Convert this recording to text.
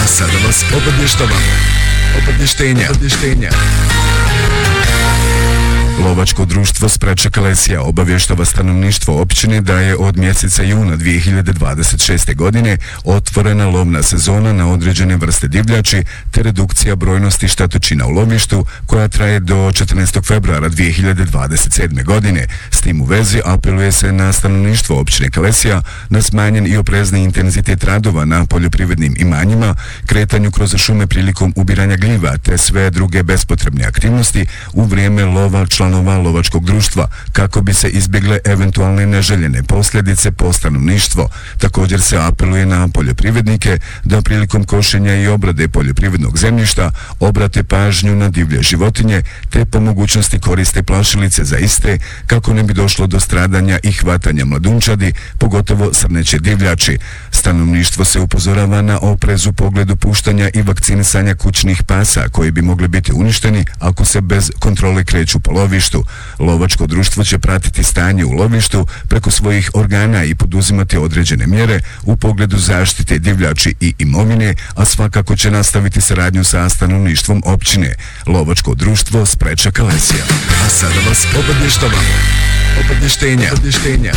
sada vas obavještenja. Lovačko društvo Spreča Kalesija obavještava stanovništvo općine da je od mjeseca juna 2026. godine otvorena lovna sezona na određene vrste divljači te redukcija brojnosti štetočina u lovištu koja traje do 14. februara 2027. godine. S tim u vezi apeluje se na stanovništvo općine Kalesija na smanjen i oprezni intenzitet radova na poljoprivrednim imanjima, kretanju kroz šume prilikom ubiranja gljiva te sve druge bespotrebne aktivnosti u vrijeme lova članova lovačkog društva kako bi se izbjegle eventualne neželjene posljedice po stanovništvo. Također se apeluje na poljoprivrednike da prilikom košenja i obrade poljoprivrednog zemljišta obrate pažnju na divlje životinje te po mogućnosti koriste plašilice za iste kako ne bi došlo do stradanja i hvatanja mladunčadi, pogotovo srneće divljači. Stanovništvo se upozorava na oprez u pogledu puštanja i vakcinisanja kućnih pasa koji bi mogli biti uništeni ako se bez kontrole kreću po lovištu. Lovačko društvo će pratiti stanje u lovištu preko svojih organa i poduzimati određene mjere u pogledu zaštite divljači i imovine, a svakako će nastaviti saradnju sa stanovništvom općine. Lovačko društvo Spreča Kalesija. A sada vas obavještavamo. Obavještenja.